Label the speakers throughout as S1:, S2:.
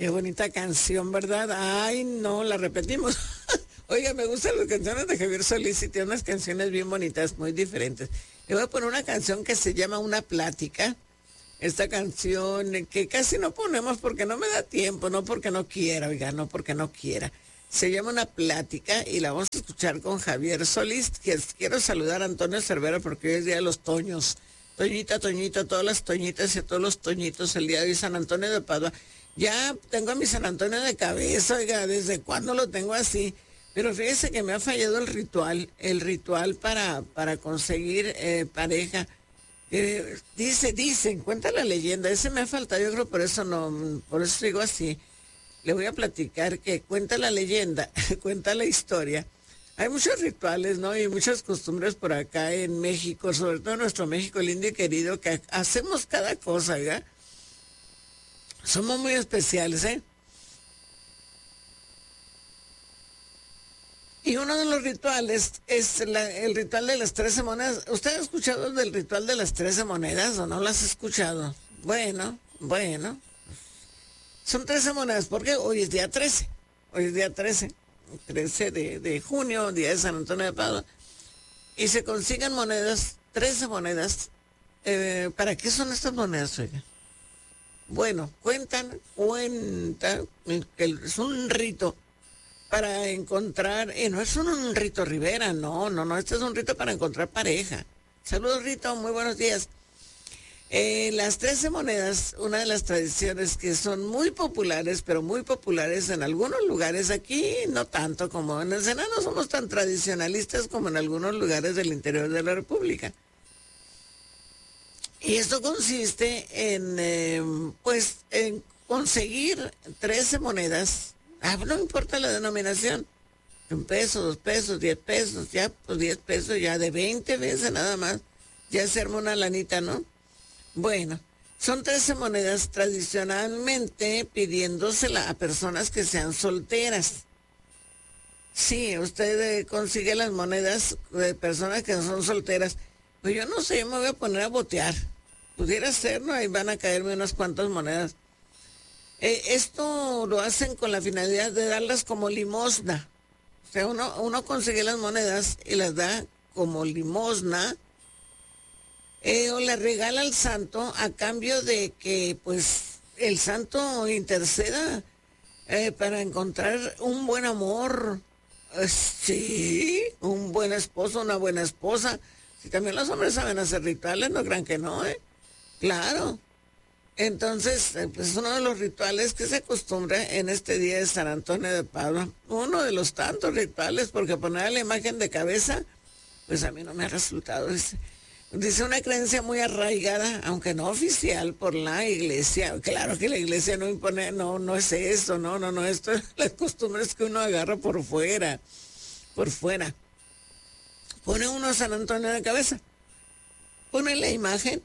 S1: Qué bonita canción, ¿verdad? Ay, no, la repetimos. Oiga, me gustan las canciones de Javier Solís y tiene unas canciones bien bonitas, muy diferentes. Le voy a poner una canción que se llama Una Plática. Esta canción que casi no ponemos porque no me da tiempo, no porque no quiera, oiga, no porque no quiera. Se llama Una Plática y la vamos a escuchar con Javier Solís. Quiero saludar a Antonio Cervera porque hoy es Día de los Toños. Toñita, Toñita, a todas las Toñitas y a todos los Toñitos el día de hoy, San Antonio de Padua. Ya tengo a mi San Antonio de cabeza, oiga, ¿desde cuándo lo tengo así? Pero fíjese que me ha fallado el ritual para conseguir pareja. Dicen, cuenta la leyenda, ese me ha faltado, yo creo por eso digo así. Le voy a platicar que cuenta la leyenda, cuenta la historia. Hay muchos rituales, ¿no? Y muchas costumbres por acá en México, sobre todo en nuestro México lindo y querido, que hacemos cada cosa, ¿verdad? Somos muy especiales, ¿eh? Y uno de los rituales es el ritual de las 13 monedas. ¿Usted ha escuchado del ritual de las 13 monedas o no lo has escuchado? Bueno. Son 13 monedas porque hoy es día 13. Hoy es día 13 de junio, día de San Antonio de Padua. Y se consiguen monedas, 13 monedas. ¿Para qué son estas monedas, oiga? Bueno, cuenta que es un rito para encontrar, no es un rito Rivera, no, este es un rito para encontrar pareja. Saludos, Rito, muy buenos días. Las 13 monedas, una de las tradiciones que son muy populares, pero muy populares en algunos lugares, aquí no tanto como en Ensenada, no somos tan tradicionalistas como en algunos lugares del interior de la República. Y esto consiste en conseguir 13 monedas. No importa la denominación. 1 peso, 2 pesos, 10 pesos, ya, pues 10 pesos, ya de 20 veces nada más. Ya se arma una lanita, ¿no? Bueno, son 13 monedas tradicionalmente pidiéndosela a personas que sean solteras. Sí, usted consigue las monedas de personas que no son solteras. Pues yo no sé, yo me voy a poner a botear. Pudiera ser, ¿no? Ahí van a caerme unas cuantas monedas. Esto lo hacen con la finalidad de darlas como limosna. O sea, uno consigue las monedas y las da como limosna o le regala al santo a cambio de que, pues, el santo interceda para encontrar un buen amor. Sí, un buen esposo, una buena esposa. Si también los hombres saben hacer rituales, no crean que no, ¿eh? Claro. Entonces, pues es uno de los rituales que se acostumbra en este día de San Antonio de Padua. Uno de los tantos rituales, porque poner la imagen de cabeza, pues a mí no me ha resultado. Dice una creencia muy arraigada, aunque no oficial, por la iglesia. Claro que la iglesia no impone, no es eso, no, esto es las costumbres que uno agarra por fuera. Pone uno a San Antonio de cabeza, pone la imagen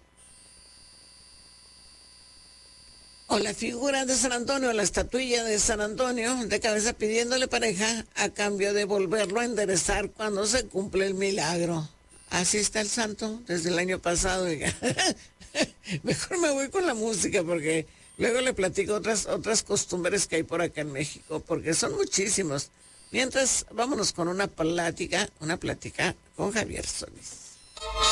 S1: o la figura de San Antonio, la estatuilla de San Antonio de cabeza pidiéndole pareja a cambio de volverlo a enderezar cuando se cumple el milagro. Así está el santo desde el año pasado. Oiga. Mejor me voy con la música porque luego le platico otras costumbres que hay por acá en México, porque son muchísimos. Mientras, vámonos con una plática con Javier Solís.